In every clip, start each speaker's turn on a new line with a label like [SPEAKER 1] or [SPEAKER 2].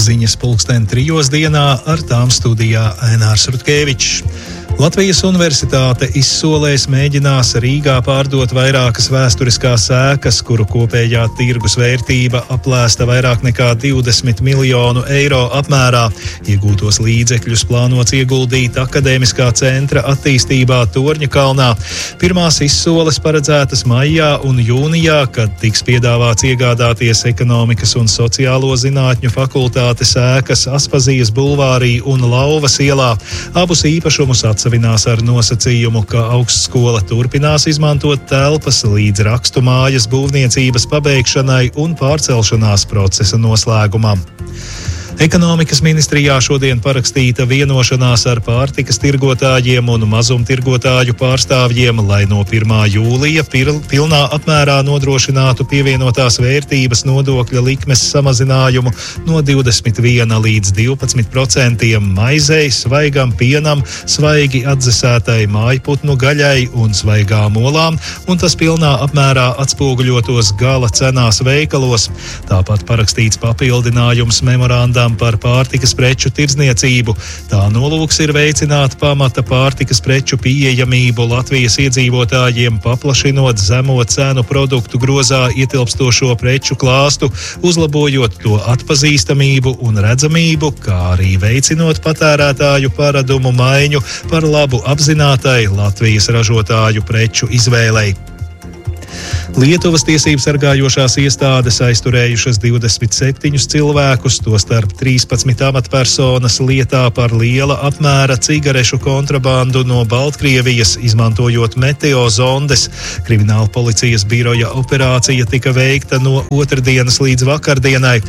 [SPEAKER 1] Ziņas 3:00 ar tām studijā Ainārs Rutkevičs. Latvijas Universitāte izsolēs mēģinās Rīgā pārdot vairākas vēsturiskās ēkas, kuru kopējā tirgus vērtība aplēsta vairāk nekā 20 miljonu eiro apmērā. Iegūtos līdzekļus plānots ieguldīt akadēmiskā centra attīstībā Torņakalnā. Pirmās izsoles paredzētas maijā un jūnijā, kad tiks piedāvāts iegādāties ekonomikas un sociālo zinātņu fakultātes ēkas Aspazijas bulvārī un Lauvas ielā. Abus īpašumus atsevinās ar nosacījumu, ka augstskola turpinās izmantot telpas līdz rakstu mājas būvniecības pabeigšanai un pārcelšanās procesa noslēgumam. Ekonomikas ministrijā šodien parakstīta vienošanās ar pārtikas tirgotājiem un mazumtirgotāju pārstāvjiem, lai no 1. jūlija pilnā apmērā nodrošinātu pievienotās vērtības nodokļa likmes samazinājumu no 21 līdz 12% maizei, svaigam pienam, svaigi atdzesētai mājputnu gaļai un svaigām olām, un tas pilnā apmērā atspoguļotos gala cenās veikalos. Tāpat parakstīts papildinājums memorandam par pārtikas preču tirdzniecību. Tā nolūks ir veicināt pamata pārtikas preču pieejamību Latvijas iedzīvotājiem, paplašinot zemo cenu produktu grozā ietilpstošo preču klāstu, uzlabojot to atpazīstamību un redzamību, kā arī veicinot patērētāju paradumu maiņu par labu apzinātai Latvijas ražotāju preču izvēlei. Lietuvas tiesību sargājošās iestādes aizturējušas 27 cilvēkus, tostarp 13 amatpersonas lietā par liela apmēra cigarešu kontrabandu no Baltkrievijas, izmantojot meteozondes. Krimināla policijas biroja operācija tika veikta no otrdienas līdz vakardienai.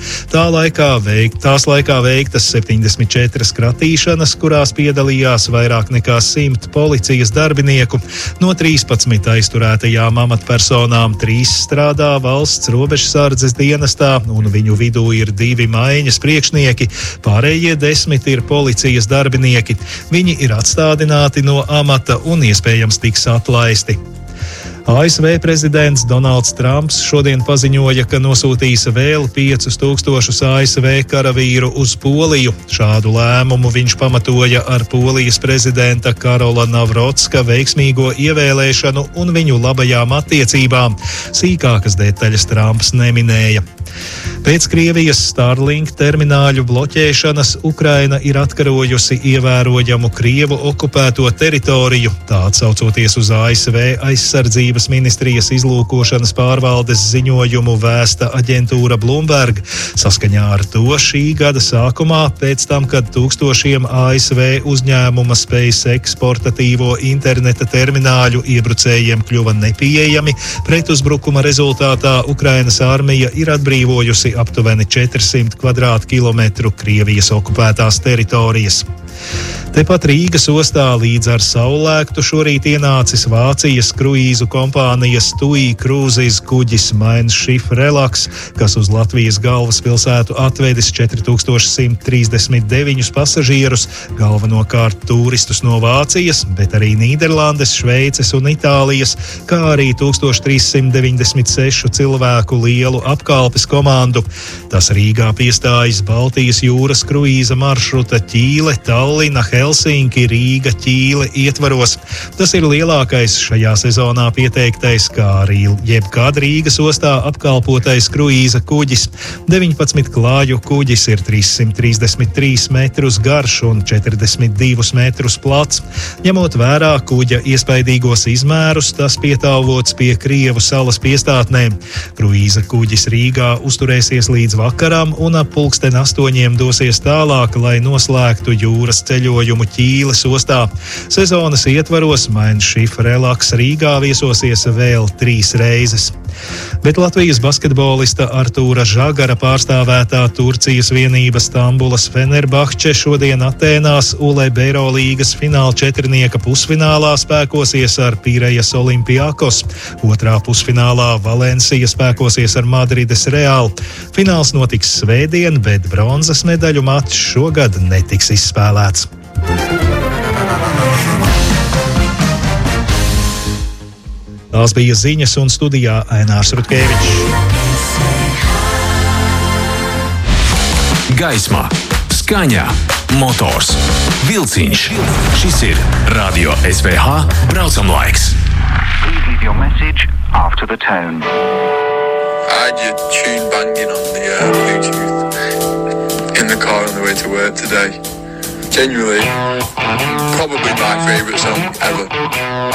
[SPEAKER 1] Tās laikā veiktas 74 kratīšanas, kurās piedalījās vairāk nekā 100 policijas darbinieku. No 13 aizturētajām amatpersonām 3 strādā valsts robežsardzes dienestā, un viņu vidū ir 2 maiņas priekšnieki, pārējie 10 ir policijas darbinieki. Viņi ir atstādināti no amata un iespējams tiks atlaisti. ASV prezidents Donalds Trumps šodien paziņoja, ka nosūtīs vēl 5000 ASV karavīru uz Poliju. Šādu lēmumu viņš pamatoja ar Polijas prezidenta Karola Navrotska veiksmīgo ievēlēšanu un viņu labajām attiecībām. Sīkākas detaļas Trumps neminēja. Pēc Krievijas Starlink termināļu bloķēšanas Ukraina ir atkarojusi ievērojamu Krievu okupēto teritoriju, tā atsaucoties uz ASV aizsardzības ministrijas izlūkošanas pārvaldes ziņojumu vēsta aģentūra Bloomberg. Saskaņā ar to šī gada sākumā, pēc tam, kad tūkstošiem ASV uzņēmuma SpaceX portatīvo interneta termināļu iebrucējiem kļuva nepieejami, pretuzbrukuma rezultātā Ukrainas armija ir atbrīvojusi aptuveni 400 kvadrātkilometru Krievijas okupētās teritorijas. Tepat Rīgas ostā līdz ar saulēktu šorīt ienācis Vācijas kruīzu kompānijas TUI Cruises kuģis Mein Schiff Relax, kas uz Latvijas galvaspilsētu atvedis 4139 pasažierus, galvenokārt turistus no Vācijas, bet arī Nīderlandes, Šveices un Itālijas, kā arī 1396 cilvēku lielu apkalpes komandu. Tas Rīgā piestājas Baltijas jūras kruīza maršruta Ķīle, Tallina, Helsinki, Rīga, Ķīle ietvaros. Tas ir lielākais šajā sezonā pieteiktais, kā arī jebkad Rīgas ostā apkalpotais kruīza kuģis. 19 klāju kuģis ir 333 metrus garš un 42 metrus plats. Ņemot vērā kuģa iespaidīgos izmērus, tas pietāvots pie Krievu salas piestātnēm. Kruīza kuģis Rīgā uzturēsies līdz vakaram un ap 8:00 dosies tālāk, lai noslēgtu jūras ceļojumu Ķīles ostā. Sezonas ietvaros Mein Schiff Relax Rīgā viesosies vēl 3 reizes. Bet Latvijas basketbolista Artūra Žagara pārstāvētā Turcijas vienība Stambulas Fenerbahče šodien Atēnās ULEB Eirolīgas fināla četrnieka pusfinālā spēkosies ar Pirejas Olympiakos. Otrā pusfinālā Valensija spēkosies ar Madrides Real. Fināls notiks svētdien, bet bronzas medaļu mačs šogad netiks izspēlēts. Tās bija ziņas un studijā Ainārs Rutkevičs.
[SPEAKER 2] gaisma, skaņa, motors, vilciņš. Šis ir Radio SVH braucamlaiks.
[SPEAKER 3] Please leave your message after the tone.
[SPEAKER 4] I had your tune banging on the Bluetooth in the car on the way to work today. Genuinely, probably my favourite song ever.